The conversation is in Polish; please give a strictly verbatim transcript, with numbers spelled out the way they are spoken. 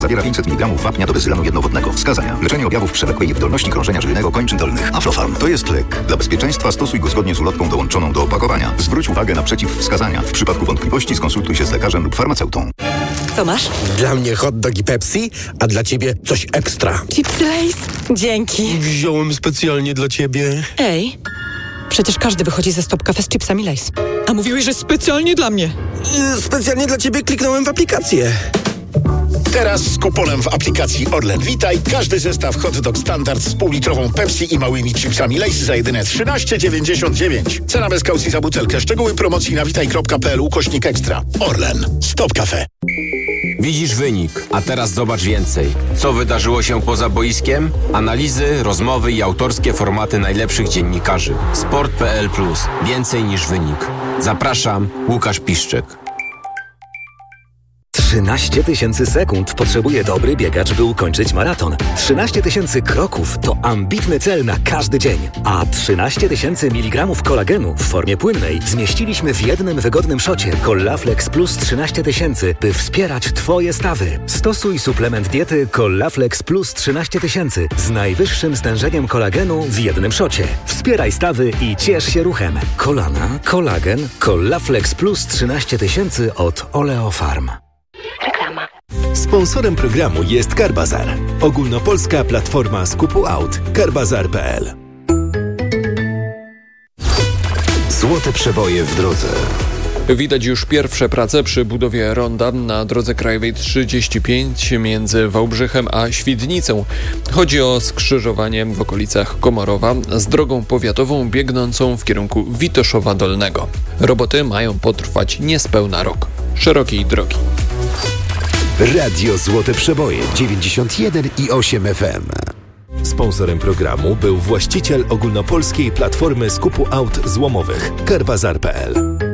Zawiera pięćset miligramów wapnia do bezylanu jednowodnego. Wskazania: leczenie objawów przewlekłej niewydolności krążenia żylnego kończyn dolnych. Aflofarm. To jest lek. Dla bezpieczeństwa stosuj go zgodnie z ulotką dołączoną do opakowania. Zwróć uwagę na przeciwwskazania. W przypadku wątpliwości skonsultuj się z lekarzem lub farmaceutą. Co masz? Dla mnie hot dog i Pepsi, a dla ciebie coś ekstra. Chipsy Lay's? Dzięki. Wziąłem specjalnie dla ciebie. Ej, przecież każdy wychodzi ze Stop Cafe z chipsami Lay's. A mówiłeś, że specjalnie dla mnie. Yy, specjalnie dla ciebie kliknąłem w aplikację. Teraz z kuponem w aplikacji Orlen Witaj każdy zestaw hot dog standard z półlitrową Pepsi i małymi chipsami Lay's za jedyne trzynaście dziewięćdziesiąt dziewięć. Cena bez kaucji za butelkę. Szczegóły promocji na witaj kropka p l ukośnik ekstra. Orlen. Stop Cafe. Widzisz wynik, a teraz zobacz więcej. Co wydarzyło się poza boiskiem? Analizy, rozmowy i autorskie formaty najlepszych dziennikarzy. sport kropka p l plus. Więcej niż wynik. Zapraszam, Łukasz Piszczek. trzynaście tysięcy sekund potrzebuje dobry biegacz, by ukończyć maraton. trzynaście tysięcy kroków to ambitny cel na każdy dzień. A trzynaście tysięcy miligramów kolagenu w formie płynnej zmieściliśmy w jednym wygodnym szocie Collaflex Plus trzynaście tysięcy, by wspierać Twoje stawy. Stosuj suplement diety Collaflex Plus trzynaście tysięcy z najwyższym stężeniem kolagenu w jednym szocie. Wspieraj stawy i ciesz się ruchem. Kolana, kolagen, Collaflex Plus trzynaście tysięcy od Oleofarm. Reklama. Sponsorem programu jest Carbazar. Ogólnopolska platforma skupu aut. carbazar kropka p l. Złote przeboje w drodze. Widać już pierwsze prace przy budowie ronda na drodze krajowej trzydzieści pięć między Wałbrzychem a Świdnicą. Chodzi o skrzyżowanie w okolicach Komorowa z drogą powiatową biegnącą w kierunku Witoszowa Dolnego. Roboty mają potrwać niespełna rok. Szerokiej drogi. Radio Złote Przeboje dziewięćdziesiąt jeden i osiem F M. Sponsorem programu był właściciel ogólnopolskiej platformy skupu aut złomowych Carbazar kropka p l.